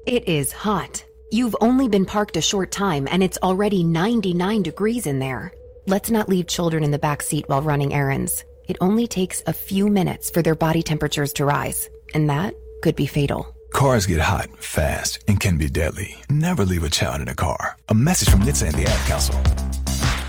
It is hot. You've only been parked a short time and it's already 99 degrees in there. Let's not leave children in the back seat while running errands. It only takes a few minutes for their body temperatures to rise, and that could be fatal. Cars get hot, fast, and can be deadly. Never leave a child in a car. A message from NHTSA and the Ad Council.